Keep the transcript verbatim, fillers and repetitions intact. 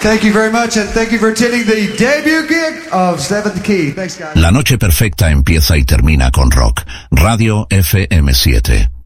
Thank you very much, and thank you for attending the debut gig of Seventh Key. Thanks, guys. La noche perfecta empieza y termina con rock. Radio F M siete.